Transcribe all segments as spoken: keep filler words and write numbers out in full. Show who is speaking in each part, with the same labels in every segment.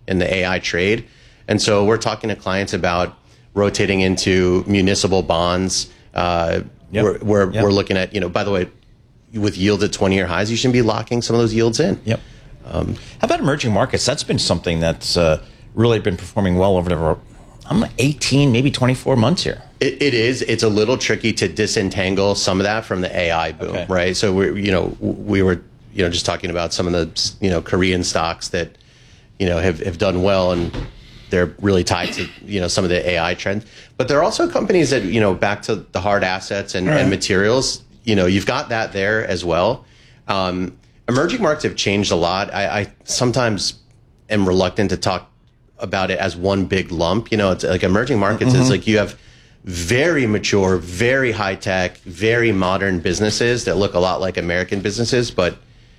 Speaker 1: in the A I trade. And so we're talking to clients about rotating into municipal bonds. Uh, yep. We're, we're, yep. we're looking at, you know, by the way, with yields at twenty-year highs, you should be locking some of those yields in.
Speaker 2: Yep. Um, How about emerging markets? That's been something that's uh, really been performing well over the I'm eighteen, maybe twenty-four months here.
Speaker 1: It, it is. It's a little tricky to disentangle some of that from the A I boom, okay. right? So we, you know, we were, you know, just talking about some of the, you know, Korean stocks that, you know, have, have done well, and they're really tied to, you know, some of the A I trends. But there are also companies that, you know, back to the hard assets and, right. and materials. You know, you've got that there as well. Um, emerging markets have changed a lot. I, I sometimes am reluctant to talk about it as one big lump. You know, it's like emerging markets mm-hmm. is like you have very mature, very high tech, very modern businesses that look a lot like American businesses. But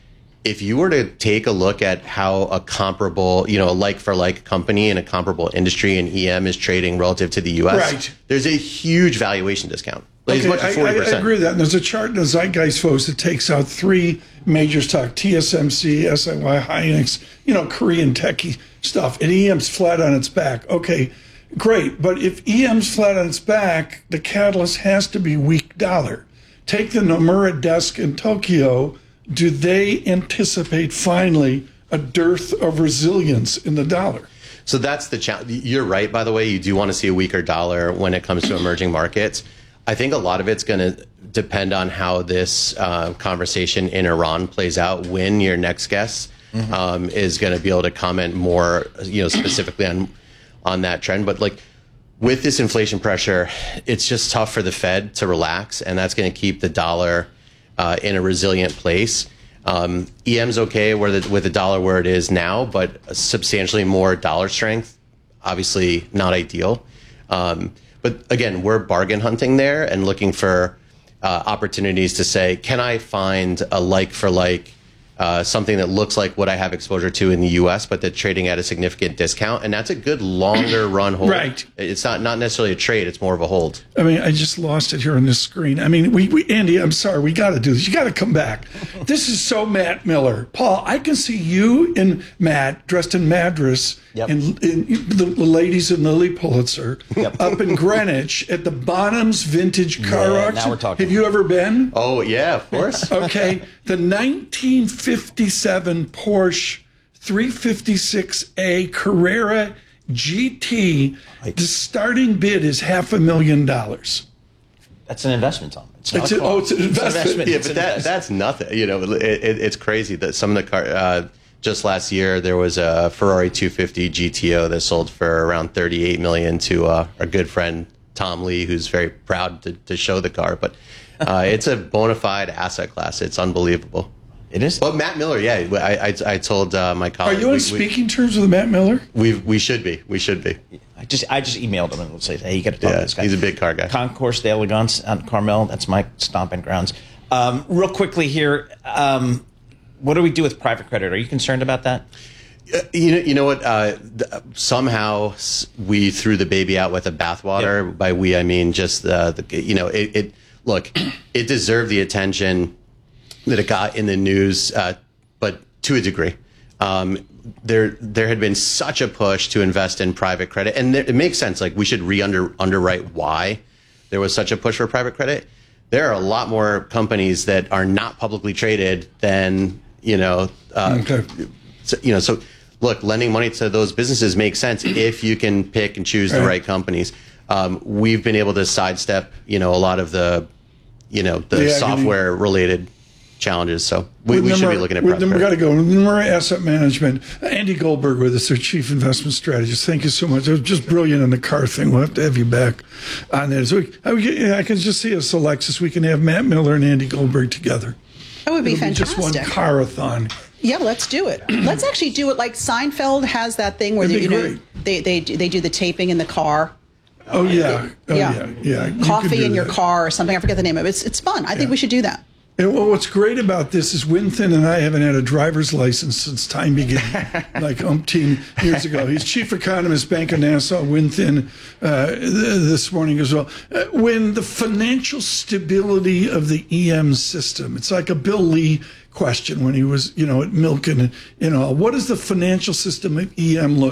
Speaker 1: if you were to take a look at how a comparable, you know, a like for like company in a comparable industry in E M is trading relative to the U S,
Speaker 3: right.
Speaker 1: there's a huge valuation discount. Like
Speaker 3: okay,
Speaker 1: as much as forty percent.
Speaker 3: I, I agree with that. And there's a chart in the Zeitgeist folks that takes out three major stock, T S M C, S I Y, Hynix, you know, Korean techie stuff. And E M's flat on its back. Okay, great. But if E M's flat on its back, the catalyst has to be weak dollar. Take the Nomura desk in Tokyo. Do they anticipate finally a dearth of resilience in the dollar?
Speaker 1: So that's the challenge. You're right, by the way. You do want to see a weaker dollar when it comes to emerging markets. I think a lot of it's going to depend on how this uh, conversation in Iran plays out. When your next guest mm-hmm. um, is going to be able to comment more, you know, specifically on on that trend. But like with this inflation pressure, it's just tough for the Fed to relax, and that's going to keep the dollar uh, in a resilient place. Um, E M's okay where the, with the dollar where it is now, but substantially more dollar strength, obviously not ideal. Um, But again, we're bargain hunting there and looking for uh, opportunities to say, can I find a like for like, uh, something that looks like what I have exposure to in the U S, but that's trading at a significant discount? And that's a good longer run hold.
Speaker 3: Right.
Speaker 1: It's not, not necessarily a trade. It's more of a hold.
Speaker 3: I mean, I just lost it here on this screen. I mean, we, we Andy, I'm sorry. We got to do this. You got to come back. This is so Matt Miller. Paul, I can see you and Matt dressed in Madras yep. and, and the, the ladies in Lilly Pulitzer yep. up in Greenwich at the Bonhams Vintage Car
Speaker 2: yeah,
Speaker 3: Auction.
Speaker 2: Now we're talking.
Speaker 3: Have you ever been?
Speaker 1: Oh, yeah, of course.
Speaker 3: Okay. The nineteen fifty-seven Porsche three fifty-six A Carrera G T, the starting bid is half a million dollars.
Speaker 2: That's an investment, Tom.
Speaker 3: It's, it's, a, oh, it's an investment.
Speaker 1: It's an investment. Yeah, but that, that's nothing. You know, it, it, it's crazy that some of the car. Uh, just last year, there was a Ferrari two fifty G T O that sold for around thirty-eight million dollars to uh, our good friend Tom Lee, who's very proud to, to show the car. But uh, it's a bona fide asset class. It's unbelievable.
Speaker 2: It is.
Speaker 1: But Matt Miller, yeah, I I, I told uh, my colleague.
Speaker 3: Are you on
Speaker 1: we,
Speaker 3: speaking we, terms with Matt Miller?
Speaker 1: We we should be. We should be.
Speaker 2: I just I just emailed him and would say, hey, you got to talk
Speaker 1: yeah,
Speaker 2: to this guy.
Speaker 1: He's a big car guy.
Speaker 2: Concourse d'Elegance on Carmel. That's my stomping grounds. Um, real quickly here, um, what do we do with private credit? Are you concerned about that?
Speaker 1: Uh, you know, you know what? Uh, th- somehow we threw the baby out with the bathwater. Yep. By we, I mean just uh, the you know it, it. Look, it deserved the attention that it got in the news, uh, but to a degree. Um, there there had been such a push to invest in private credit, and there, it makes sense. Like we should re-under underwrite why there was such a push for private credit. There are a lot more companies that are not publicly traded than you know. Uh, okay. So, you know, so look, lending money to those businesses makes sense if you can pick and choose the right, right companies. Um, we've been able to sidestep, you know, a lot of the, you know, the yeah, software related challenges. So we, we should be looking at.
Speaker 3: We've got to go. Nomura Asset Management. Andy Goldberg with us, our chief investment strategist. Thank you so much. It was just brilliant on the car thing. We'll have to have you back on that. So we, I, I can just see us, Alexis. We can have Matt Miller and Andy Goldberg together.
Speaker 4: That would be
Speaker 3: It'll
Speaker 4: fantastic.
Speaker 3: Be just one car-a-thon.
Speaker 4: Yeah, let's do it. Let's actually do it like Seinfeld has that thing where they, you know, they they do, they do the taping in the car.
Speaker 3: Oh yeah,
Speaker 4: oh,
Speaker 3: yeah, yeah.
Speaker 4: yeah. Coffee
Speaker 3: you
Speaker 4: in your
Speaker 3: that.
Speaker 4: car or something. I forget the name of it. It's it's fun. I yeah. think we should do that.
Speaker 3: And well, what's great about this is Winthin and I haven't had a driver's license since time began, like umpteen years ago. He's chief economist, Bank of Nassau, Winthin, uh, th- this morning as well. Uh, when the financial stability of the E M system, it's like a Bill Lee question when he was, you know, at Milken, you know, what does the financial system of E M look